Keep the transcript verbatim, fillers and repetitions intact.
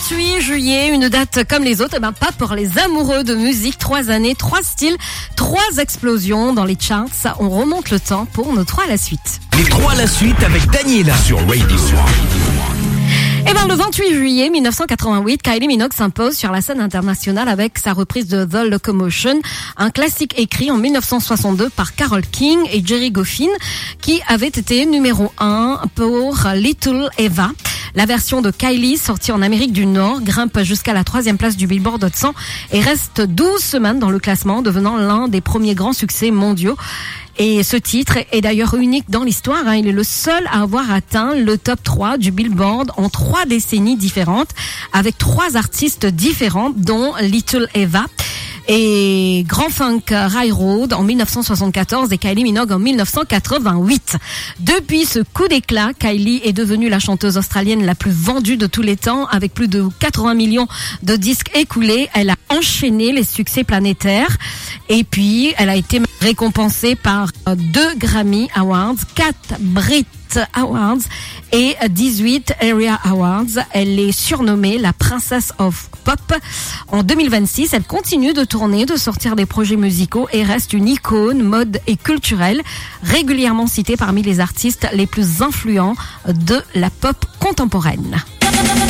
vingt-huit juillet, une date comme les autres, eh ben pas pour les amoureux de musique. Trois années, trois styles, trois explosions dans les charts. On remonte le temps pour nos trois à la suite. Les trois à la suite avec Daniela sur Radio. Eh ben, le vingt-huit juillet mille neuf cent quatre-vingt-huit, Kylie Minogue s'impose sur la scène internationale avec sa reprise de The Locomotion, un classique écrit en mille neuf cent soixante-deux par Carole King et Jerry Goffin, qui avait été numéro un pour Little Eva. La version de Kylie, sortie en Amérique du Nord, grimpe jusqu'à la troisième place du Billboard Hot cent et reste douze semaines dans le classement, devenant l'un des premiers grands succès mondiaux. Et ce titre est d'ailleurs unique dans l'histoire, hein. Il est le seul à avoir atteint le top trois du Billboard en trois décennies différentes, avec trois artistes différents, dont Little Eva et Grand Funk Railroad en mille neuf cent soixante-quatorze et Kylie Minogue en mille neuf cent quatre-vingt-huit. Depuis ce coup d'éclat, Kylie est devenue la chanteuse australienne la plus vendue de tous les temps, avec plus de quatre-vingts millions de disques écoulés. Elle a enchaîné les succès planétaires et puis elle a été récompensée par deux Grammy Awards, quatre Brit Awards et dix-huit Area Awards. Elle est surnommée la Princess of Pop. En deux mille vingt-six, elle continue de tourner, de sortir des projets musicaux et reste une icône mode et culturelle, régulièrement citée parmi les artistes les plus influents de la pop contemporaine.